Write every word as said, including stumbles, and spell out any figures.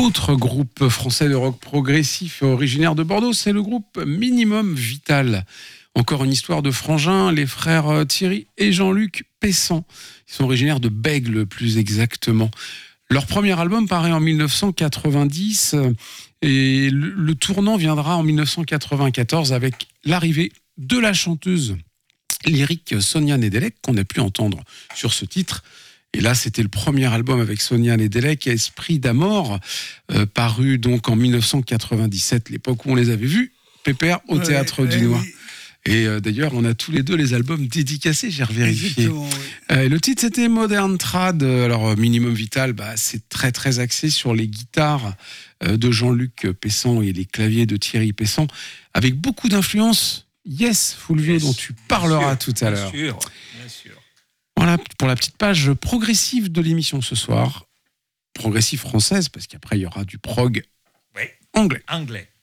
Autre groupe français de rock progressif originaire de Bordeaux, c'est le groupe Minimum Vital. Encore une histoire de frangins, les frères Thierry et Jean-Luc Pessan. Ils sont originaires de Bègle, plus exactement. Leur premier album paraît en dix-neuf cent quatre-vingt-dix et le tournant viendra en dix-neuf cent quatre-vingt-quatorze avec l'arrivée de la chanteuse lyrique Sonia Nedelec qu'on a pu entendre sur ce titre. Et là, c'était le premier album avec Sonia Nedelec, Esprit d'Amor, euh, paru donc en dix-neuf cent quatre-vingt-dix-sept, l'époque où on les avait vus, pépère au ouais, Théâtre ouais, du Noir. Oui. Et euh, d'ailleurs, on a tous les deux les albums dédicacés, j'ai revérifié. Oui. Euh, le titre, c'était Modern Trad. Alors, Minimum Vital, bah, c'est très, très axé sur les guitares euh, de Jean-Luc Pessan et les claviers de Thierry Pessan, avec beaucoup d'influence. Yes, Fulvio, yes, dont tu parleras sûr, tout à l'heure. Bien sûr, bien sûr. Voilà pour la petite page progressive de l'émission ce soir. Progressive française, parce qu'après, il y aura du prog oui. anglais. Anglais.